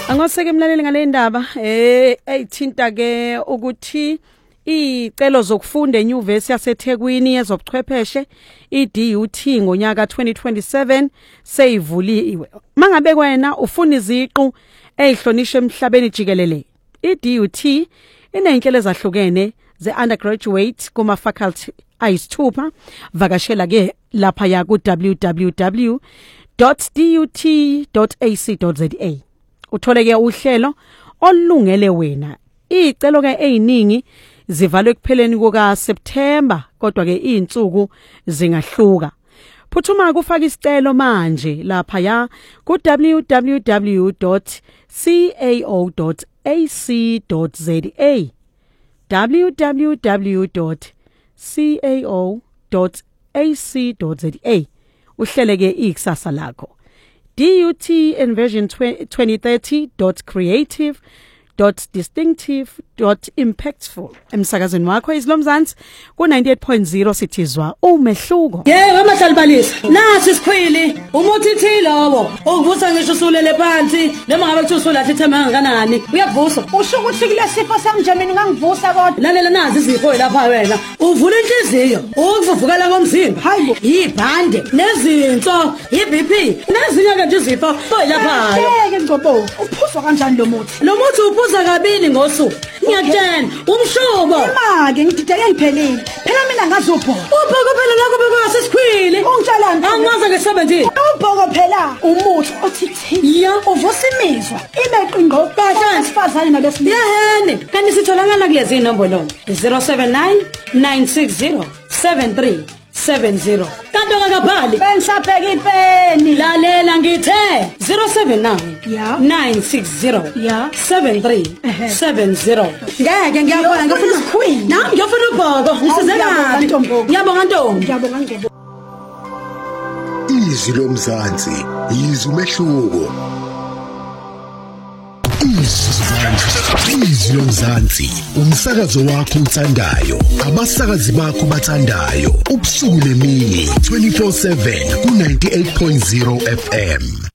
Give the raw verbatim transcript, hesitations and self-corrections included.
Angoseke mlaleli ngale ndaba eh eyithinta ke ukuthi icelo zokufunda eNyuvesi yaseThekwini yezobuchwepheshe iD U T ngonyaka twenty twenty-seven seyivuliwe. Mangabe kwena ufuna iziqu ezihlonisha emhlabeni jikelele, iD U T inenhlelo ezahlukene ze-undergraduate kuma faculty ayisithupha. Vakashela ke lapha ya ku w w w dot d u t dot a c dot z a. Utholeke uhlelo olungele wena. Icelo ke eziningi zivalwe kupheleni kuka September, kodwa ke izinsuku zingahluka. Phuthuma ukufaka isicelo manje lapha ya ku w w w dot cao dot a c dot z a. w w w dot cao dot a c dot z a. Uhleleke ikusasa lakho. D U T Envision twenty thirty dot creative dot distinctive dot impactful. Emsakazweni wakho iZilomzansi ku ninety-eight point zero sithizwa umehluko. Yebo abahlalibalisa. Nasi isikhwili, umuthi ithilowo. Uvusa ngisho usulele phansi, noma ngabe kuthi usulahle ithema kangakanani. Uyavusa. Usho ukuthi kule sifo sami nje mina ngangivusa kodwa. Lalela nazi izifo lapha wena. Uvula inhliziyo, ukuvuvukala komzimba. Hayibo, ibhande, nezinso, iB P, nezinye ke nje izifo lapha. Ngeke ngcobo. Uphuzwa kanjani lo muthi? Lo muthi uphuza kabili ngosuku. Ngiyatshela, umshubo. Imake ngidideke ngiphelile. Phela mina ngazopho. Ubhoko phela lakho beka sesikhwili. Ungitshalani? Angaze ngesebenzini. Ubhoko phela umuthi othithini. Ya, uvusa imizwa. Ibe qingo Bajani sifazane nabesifazane. Yehene, kanti sitholakala kulezi inombolo zero seven nine nine six zero seven three seven zero. Kanti akabhali. Bengisabheka ipeni. Lalela ngithe zero seven nine Yeah. nine six zero Yeah. seven three seven zero. Ngeke ngiyabona ngifuna isikhwini. Nami ngiyofuna ubhoko. Ngisizela Ntombo. Ngiyabonga Ntombi. Ngiyabonga ngeke. iZilomzansi yizwe umehluko. iZilomzansi umsakazo wakho uthandayo, abasakazi bakho bathandayo, ubusuku nemini twenty-four seven ku ninety-eight point zero F M.